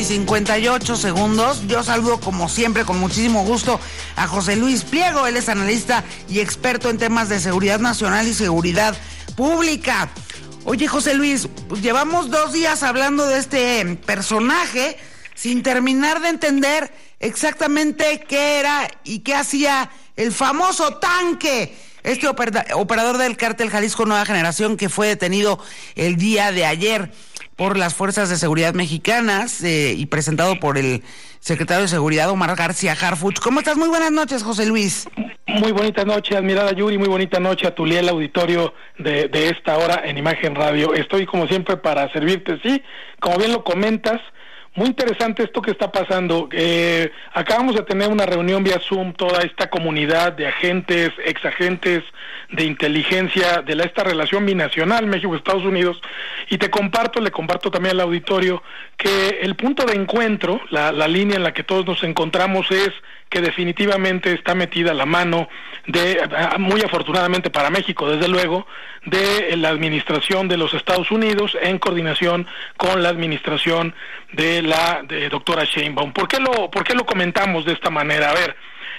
58 segundos. Yo saludo como siempre con muchísimo gusto a José Luis Pliego. Él es analista y experto en temas de seguridad nacional y seguridad pública. Oye, José Luis, pues llevamos 2 días hablando de este personaje sin terminar de entender exactamente qué era y qué hacía el famoso tanque, este operador del cártel Jalisco Nueva Generación, que fue detenido el día de ayer por las fuerzas de seguridad mexicanas y presentado por el secretario de Seguridad, Omar García Harfuch. ¿Cómo estás? Muy buenas noches, José Luis. Muy bonita noche, admirada Yuri, muy bonita noche a tu liel auditorio de esta hora en Imagen Radio. Estoy como siempre para servirte, sí, como bien lo comentas. Muy interesante esto que está pasando. Acabamos de tener una reunión vía Zoom, toda esta comunidad de agentes, exagentes de inteligencia de esta relación binacional México-Estados Unidos, y le comparto también al auditorio que el punto de encuentro, la línea en la que todos nos encontramos es que definitivamente está metida la mano muy afortunadamente para México, desde luego, de la administración de los Estados Unidos en coordinación con la administración de la doctora Sheinbaum. ¿Por qué lo comentamos de esta manera? A ver,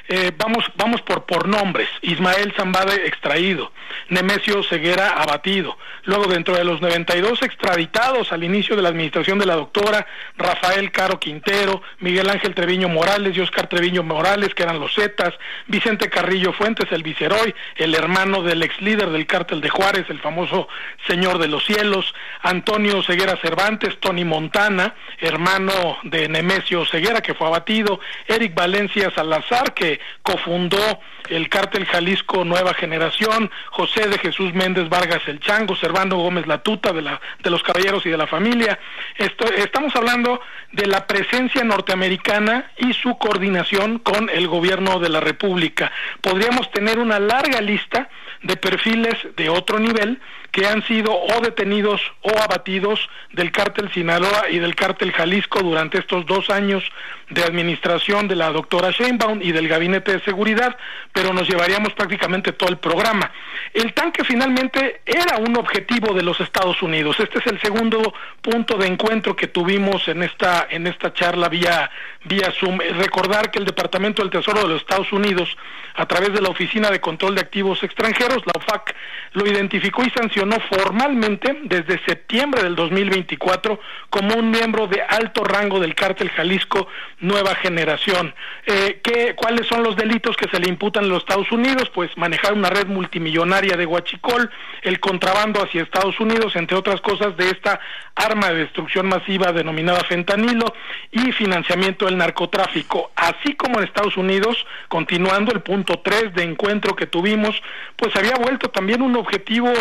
vamos por nombres. Ismael Zambada extraído, Nemesio Ceguera abatido, luego dentro de los 92 extraditados al inicio de la administración de la doctora, Rafael Caro Quintero, Miguel Ángel Treviño Morales y Oscar Treviño Morales, que eran los Zetas, Vicente Carrillo Fuentes, el viceroy, el hermano del ex líder del cártel de Juárez, el famoso Señor de los Cielos, Antonio Ceguera Cervantes, Tony Montana, hermano de Nemesio Ceguera, que fue abatido, Eric Valencia Salazar, que cofundó el cártel Jalisco Nueva Generación, José de Jesús Méndez Vargas el Chango, Servando Gómez La Tuta, de los Caballeros y de la Familia. Estamos hablando de la presencia norteamericana y su coordinación con el gobierno de la República. Podríamos tener una larga lista de perfiles de otro nivel que han sido o detenidos o abatidos del cártel Sinaloa y del cártel Jalisco durante estos 2 años de administración de la doctora Sheinbaum y del Gabinete de Seguridad, pero nos llevaríamos prácticamente todo el programa. El tanque finalmente era un objetivo de los Estados Unidos. Este es el segundo punto de encuentro que tuvimos en esta charla vía Zoom. Recordar que el Departamento del Tesoro de los Estados Unidos, a través de la Oficina de Control de Activos Extranjeros, la OFAC, lo identificó y sancionó formalmente desde septiembre del 2024 como un miembro de alto rango del cártel Jalisco Nueva Generación. ¿Cuáles son los delitos que se le imputan a los Estados Unidos? Pues manejar una red multimillonaria de huachicol, el contrabando hacia Estados Unidos, entre otras cosas, de esta arma de destrucción masiva denominada fentanilo, y financiamiento del narcotráfico. Así como en Estados Unidos, continuando el punto 3 de encuentro que tuvimos, pues había vuelto también un objetivo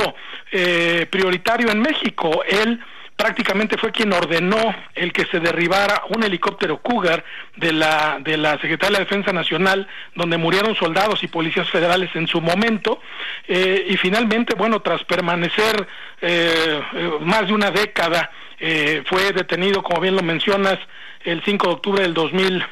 prioritario en México. Él prácticamente fue quien ordenó el que se derribara un helicóptero Cougar de la Secretaría de la Defensa Nacional, donde murieron soldados y policías federales en su momento, y finalmente, bueno, tras permanecer más de una década, fue detenido, como bien lo mencionas, el 5 de octubre del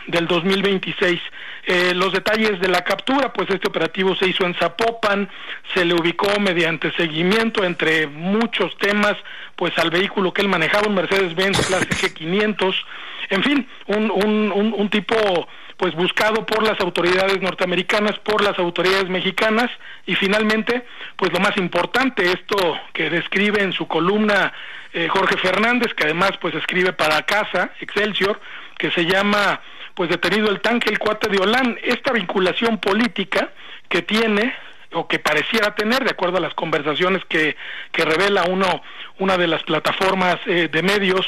2026. Los detalles de la captura, pues este operativo se hizo en Zapopan, se le ubicó mediante seguimiento, entre muchos temas, pues al vehículo que él manejaba, un Mercedes-Benz clase G500, en fin, un tipo pues buscado por las autoridades norteamericanas, por las autoridades mexicanas, y finalmente, pues lo más importante, esto que describe en su columna Jorge Fernández, que además pues escribe para Casa, Excelsior, que se llama pues detenido el tanque, el cuate de Olán. Esta vinculación política que tiene, o que pareciera tener, de acuerdo a las conversaciones que revela una de las plataformas de medios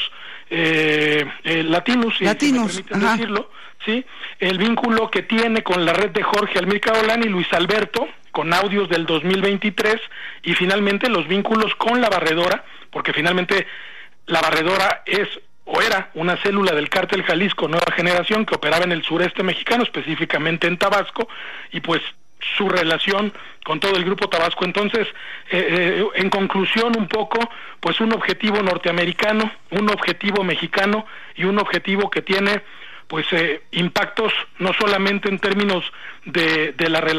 latinos, si me permiten decirlo, ¿sí? El vínculo que tiene con la red de Jorge Almícar Olán y Luis Alberto, con audios del 2023, y finalmente los vínculos con La Barredora, porque finalmente La Barredora era una célula del cártel Jalisco Nueva Generación que operaba en el sureste mexicano, específicamente en Tabasco, y pues su relación con todo el grupo Tabasco. Entonces, en conclusión un poco, pues un objetivo norteamericano, un objetivo mexicano y un objetivo que tiene pues impactos no solamente en términos de la relación